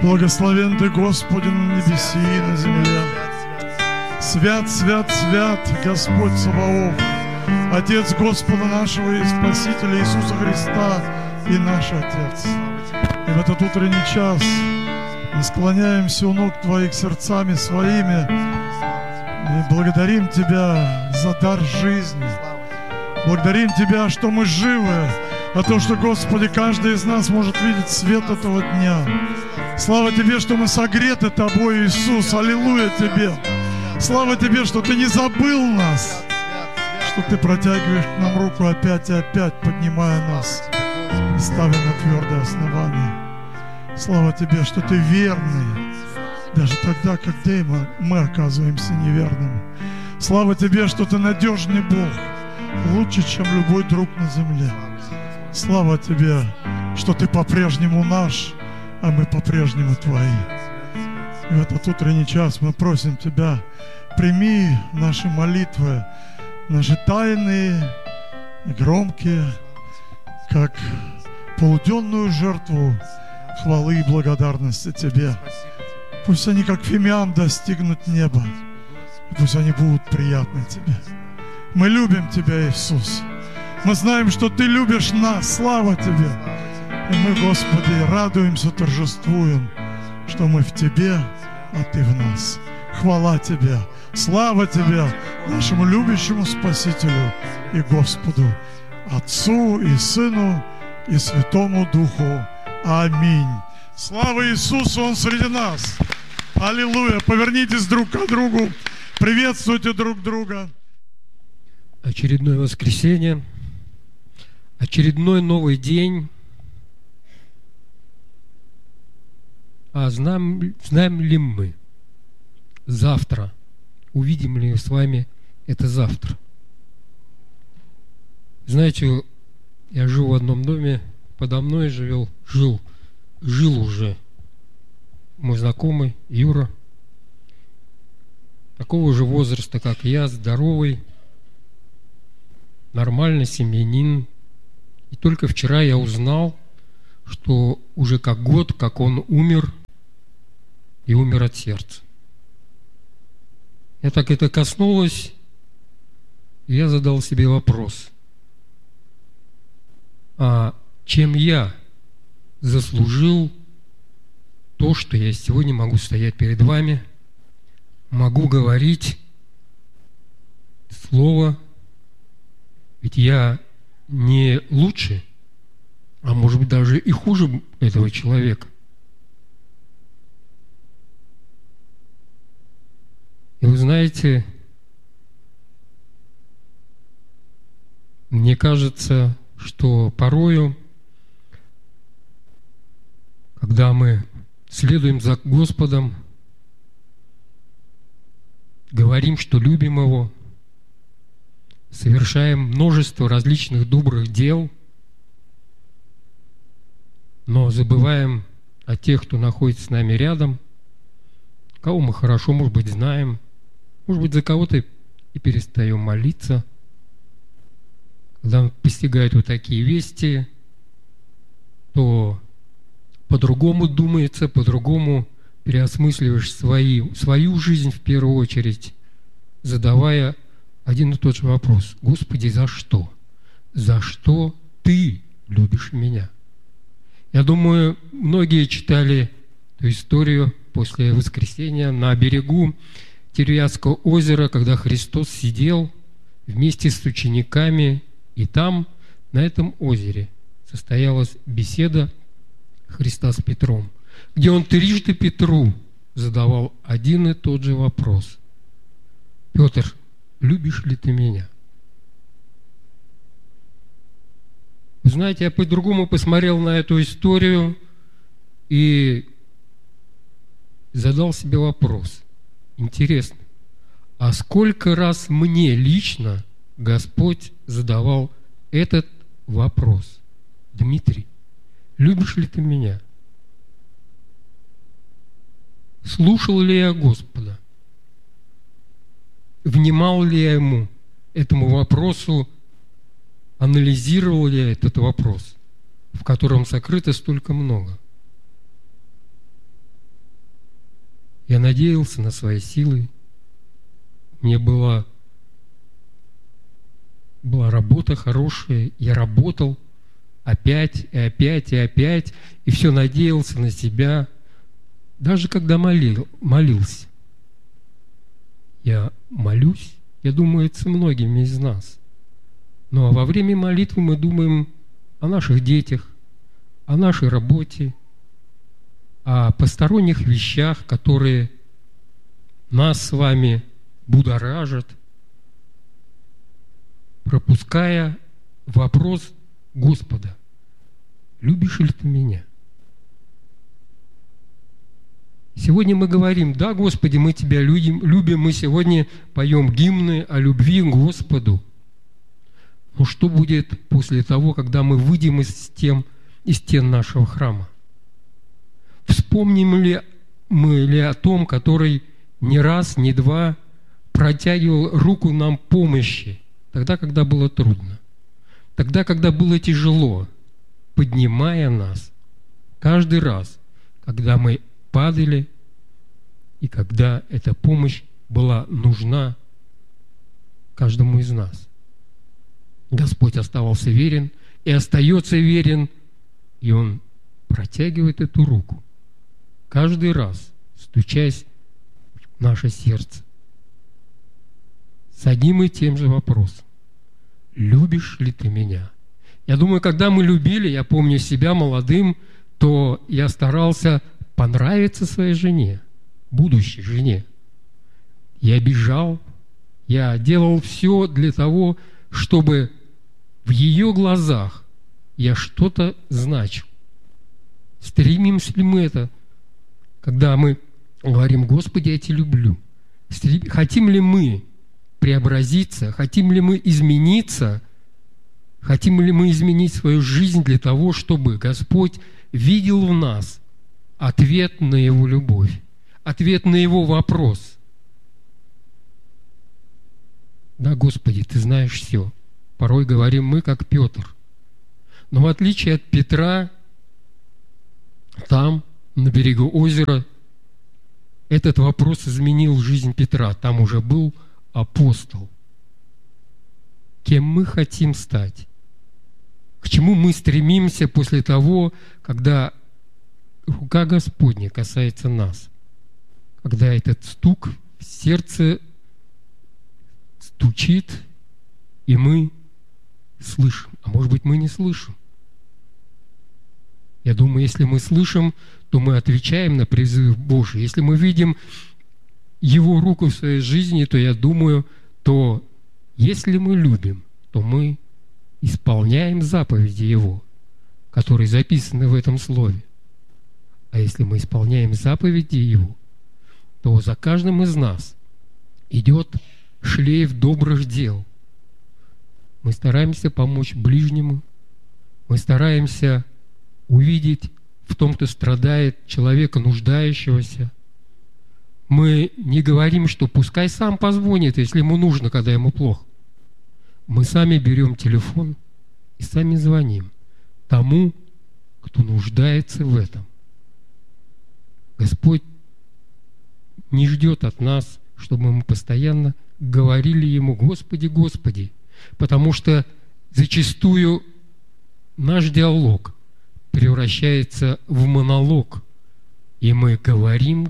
Благословен Ты, Господи, на небеси и на земле. Свят, свят, свят, Господь Саваоф, Отец Господа нашего и Спасителя Иисуса Христа и наш Отец. И в этот утренний час мы склоняемся у ног Твоих сердцами своими и благодарим Тебя за дар жизни. Благодарим Тебя, что мы живы, а то, что, Господи, каждый из нас может видеть свет этого дня. Слава Тебе, что мы согреты Тобой, Иисус. Аллилуйя Тебе. Слава Тебе, что Ты не забыл нас, что Ты протягиваешь к нам руку опять и опять, поднимая нас и ставя на твердое основание. Слава Тебе, что Ты верный, даже тогда, когда мы оказываемся неверными. Слава Тебе, что Ты надежный Бог, лучше, чем любой друг на земле. Слава Тебе, что Ты по-прежнему наш, а мы по-прежнему Твои. И в этот утренний час мы просим Тебя, прими наши молитвы, наши тайные, громкие, как полуденную жертву хвалы и благодарности Тебе. Пусть они, как фимиам, достигнут неба, и пусть они будут приятны Тебе. Мы любим Тебя, Иисус. Мы знаем, что Ты любишь нас. Слава Тебе. И мы, Господи, радуемся, торжествуем, что мы в Тебе, а Ты в нас. Хвала Тебе. Слава Тебе, нашему любящему Спасителю и Господу, Отцу и Сыну и Святому Духу. Аминь. Слава Иисусу, Он среди нас. Аллилуйя. Повернитесь друг к другу. Приветствуйте друг друга. Очередное воскресенье, очередной новый день. А знаем ли мы завтра? Увидим ли с вами это завтра? Знаете, я живу в одном доме, подо мной жил уже мой знакомый Юра, такого же возраста, как я, здоровый, нормальный семьянин. И только вчера я узнал, что уже как год, как он умер, и умер от сердца. Я так это коснулось, и я задал себе вопрос: а чем я заслужил то, что я сегодня могу стоять перед вами, могу говорить слово? Ведь я не лучше, а может быть даже и хуже этого человека. И вы знаете, мне кажется, что порою, когда мы следуем за Господом, говорим, что любим Его, совершаем множество различных добрых дел, но забываем о тех, кто находится с нами рядом, кого мы хорошо, может быть, знаем, может быть, за кого-то и перестаем молиться. Когда постигают вот такие вести, то по-другому думается, по-другому переосмысливаешь свою жизнь в первую очередь, задавая один и тот же вопрос: Господи, за что? За что Ты любишь меня? Я думаю, многие читали эту историю после воскресения на берегу Тириадского озера, когда Христос сидел вместе с учениками, и там, на этом озере, состоялась беседа Христа с Петром, где Он трижды Петру задавал один и тот же вопрос: Петр, любишь ли ты меня? Вы знаете, я по-другому посмотрел на эту историю и задал себе вопрос. Интересно, а сколько раз мне лично Господь задавал этот вопрос? Дмитрий, любишь ли ты меня? Слушал ли я Господа? Внимал ли я Ему, этому вопросу? Анализировал ли я этот вопрос, в котором сокрыто столько много? Я надеялся на свои силы. Мне была работа хорошая. Я работал опять и опять и опять. И все надеялся на себя. Даже когда молился. Я молюсь, я думаю, это многими из нас. Но во время молитвы мы думаем о наших детях, о нашей работе, о посторонних вещах, которые нас с вами будоражат, пропуская вопрос Господа: любишь ли ты меня? Сегодня мы говорим: да, Господи, мы Тебя любим, мы сегодня поем гимны о любви к Господу. Но что будет после того, когда мы выйдем из стен нашего храма? Вспомним ли мы о том, который не раз, не два протягивал руку нам помощи, тогда, когда было трудно, тогда, когда было тяжело, поднимая нас каждый раз, когда мы падали и когда эта помощь была нужна каждому из нас. Господь оставался верен и остается верен, и Он протягивает эту руку каждый раз, стучась в наше сердце с одним и тем же вопросом: любишь ли ты меня? Я думаю, когда мы любили, я помню себя молодым, то я старался понравиться своей жене, будущей жене. Я бежал, я делал все для того, чтобы в ее глазах я что-то значил. Стремимся ли мы это, когда мы говорим: Господи, я Тебя люблю? Хотим ли мы преобразиться? Хотим ли мы измениться? Хотим ли мы изменить свою жизнь для того, чтобы Господь видел в нас ответ на Его любовь, ответ на Его вопрос? Да, Господи, Ты знаешь все. Порой говорим мы, как Петр. Но в отличие от Петра, там, на берегу озера, этот вопрос изменил жизнь Петра. Там уже был апостол. Кем мы хотим стать? К чему мы стремимся после того, когда рука Господня касается нас? Когда этот стук в сердце стучит, и мы слышим. А может быть, мы не слышим. Я думаю, если мы слышим, то мы отвечаем на призыв Божий. Если мы видим Его руку в своей жизни, то я думаю, то если мы любим, то мы исполняем заповеди Его, которые записаны в этом слове. А если мы исполняем заповеди Его, то за каждым из нас идет шлейф добрых дел. Мы стараемся помочь ближнему, мы стараемся увидеть в том, кто страдает, человека нуждающегося. Мы не говорим, что пускай сам позвонит, если ему нужно, когда ему плохо. Мы сами берем телефон и сами звоним тому, кто нуждается в этом. Господь не ждет от нас, чтобы мы постоянно говорили Ему: Господи, Господи, потому что зачастую наш диалог превращается в монолог, и мы говорим,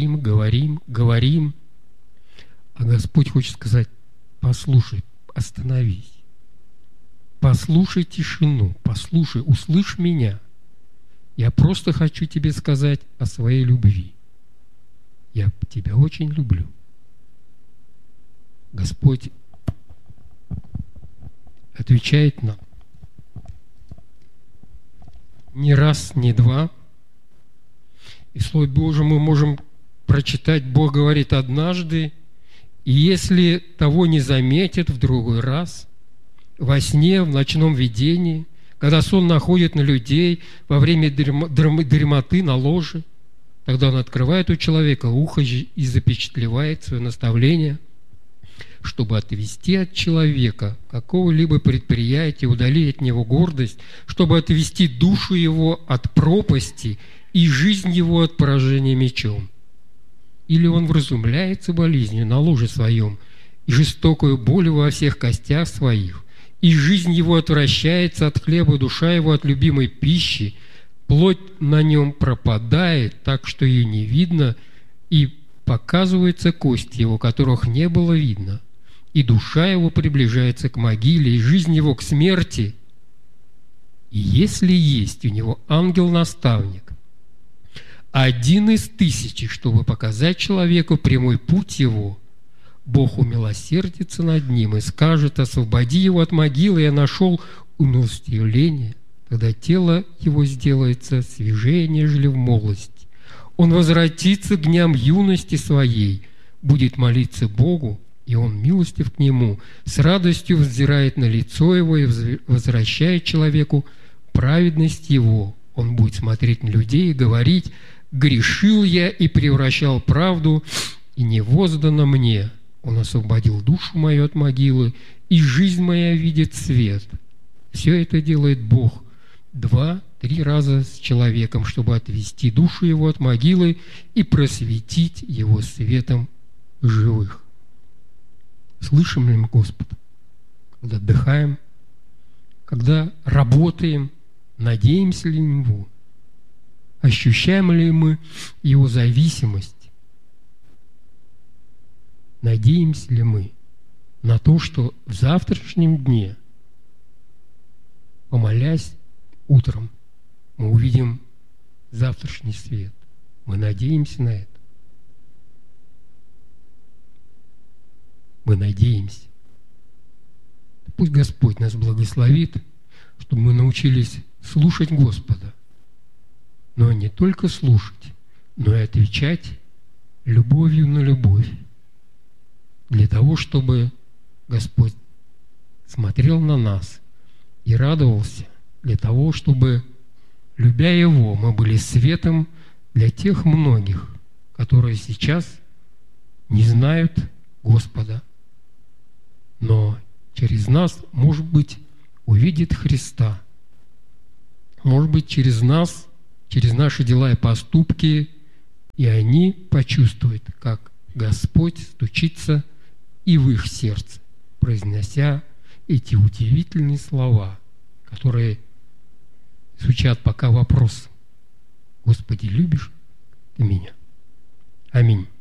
а Господь хочет сказать: послушай, остановись, послушай тишину, послушай, услышь меня. Я просто хочу тебе сказать о своей любви. Я тебя очень люблю. Господь отвечает нам не раз, не два. И в Слове Божьем мы можем прочитать: Бог говорит однажды, и если того не заметит, в другой раз, во сне, в ночном видении, когда сон находит на людей, во время дремоты на ложе, тогда Он открывает у человека ухо и запечатлевает свое наставление, чтобы отвести от человека какого-либо предприятия, удалить от него гордость, чтобы отвести душу его от пропасти и жизнь его от поражения мечом. или он вразумляется болезнью на ложе своем и жестокую болью во всех костях своих, и жизнь его отвращается от хлеба, душа его от любимой пищи, плоть на нем пропадает, так что ее не видно, и показываются кости его, которых не было видно, и душа его приближается к могиле, и жизнь его к смерти. И если есть у него ангел-наставник, один из 1000, чтобы показать человеку прямой путь его, Бог умилосердится над ним и скажет: освободи его от могилы, я нашел умилостивление. Тогда тело его сделается свежее, нежели в молодости. Он возвратится к дням юности своей, будет молиться Богу, и он милостив к нему, с радостью взирает на лицо его и возвращает человеку праведность его. Он будет смотреть на людей и говорить: грешил я и превращал правду, и не воздано мне. Он освободил душу мою от могилы, и жизнь моя видит свет. Все это делает Бог 2-3 раза с человеком, чтобы отвести душу его от могилы и просветить его светом живых. Слышим ли мы Господа, когда отдыхаем, когда работаем, надеемся ли на Него? Ощущаем ли мы Его зависимость? Надеемся ли мы на то, что в завтрашнем дне, помолясь утром, мы увидим завтрашний свет? Мы надеемся на это. Мы надеемся. Пусть Господь нас благословит, чтобы мы научились слушать Господа, но не только слушать, но и отвечать любовью на любовь, для того, чтобы Господь смотрел на нас и радовался, для того, чтобы, любя Его, мы были светом для тех многих, которые сейчас не знают Господа, но через нас, может быть, увидит Христа. Может быть, через нас, через наши дела и поступки, и они почувствуют, как Господь стучится и в их сердце, произнося эти удивительные слова, которые звучат пока вопросом: Господи, любишь Ты меня? Аминь.